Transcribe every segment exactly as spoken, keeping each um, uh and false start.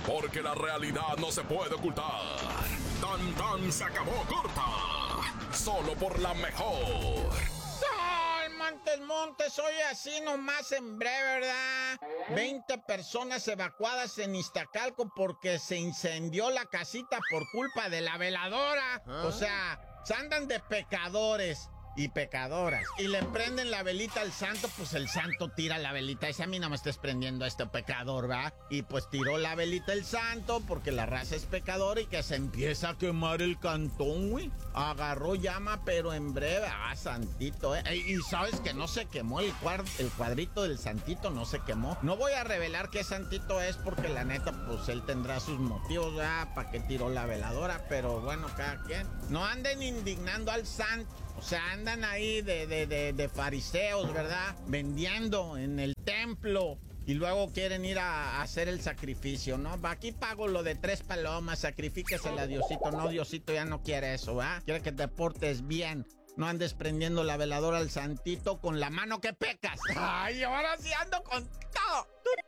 porque la realidad no se puede ocultar. Tan tan se acabó corta, solo por la mejor. Montes, Montes, hoy así nomás en breve, ¿verdad? veinte personas evacuadas en Iztacalco porque se incendió la casita por culpa de la veladora. ¿Ah? O sea, se andan de pecadores y pecadoras. Y le prenden la velita al santo, pues el santo tira la velita. Dice, a mí no me estés prendiendo a este pecador, ¿va? Y pues tiró la velita el santo porque la raza es pecadora y que se empieza a quemar el cantón, güey. Agarró llama, pero en breve. Ah, santito, ¿eh? Y sabes que no se quemó el, cuad el cuadrito del santito, no se quemó. No voy a revelar qué santito es porque la neta, pues él tendrá sus motivos, ¿verdad? Para qué tiró la veladora, pero bueno, cada quien. No anden indignando al santo. O sea, andan ahí de, de, de, de fariseos, ¿verdad? Vendiendo en el templo. Y luego quieren ir a, a hacer el sacrificio, ¿no? Aquí pago lo de tres palomas, sacrifíquesela a Diosito. No, Diosito ya no quiere eso, ¿verdad? Quiere que te portes bien. No andes prendiendo la veladora al santito con la mano que pecas. Ay, ahora sí ando con todo.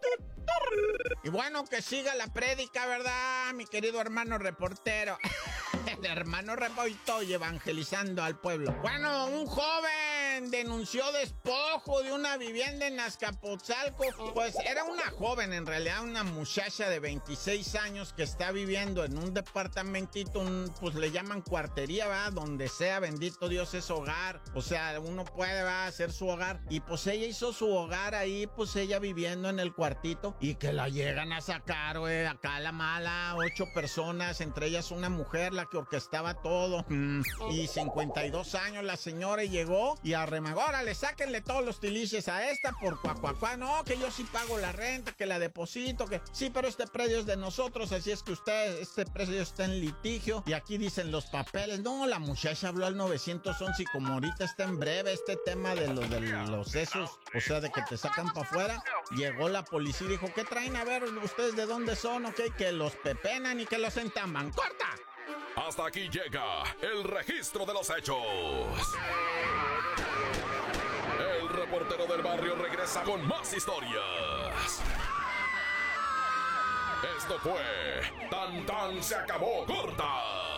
Y bueno, que siga la prédica, ¿verdad? Mi querido hermano reportero. El hermano reportero y evangelizando al pueblo. Bueno, un joven denunció despojo de una vivienda en Azcapotzalco. Pues era una joven, en realidad una muchacha de veintiséis años que está viviendo en un departamentito, un, pues le llaman cuartería, ¿va? Donde sea, bendito Dios, es hogar. O sea, uno puede, va, hacer su hogar. Y pues ella hizo su hogar ahí, pues ella viviendo en el cuartito. Y que la llegan a sacar, güey, acá la mala, ocho personas, entre ellas una mujer, la que orquestaba todo. Mm. Y cincuenta y dos años la señora, y llegó y arremangó. Órale, sáquenle todos los tiliches a esta por cuacuacuá. No, que yo sí pago la renta, que la deposito, que sí, pero este predio es de nosotros, así es que usted, este predio está en litigio. Y aquí dicen los papeles. No, la muchacha habló al nueve once y como ahorita está en breve este tema de los, de los esos, o sea, de que te sacan para afuera, llegó la policía y dijo, ¿qué traen? A ver, ¿ustedes de dónde son? Ok, que los pepenan y que los entamban. ¡Corta! Hasta aquí llega el registro de los hechos. El reportero del barrio regresa con más historias. Esto fue Tan Tan se acabó corta.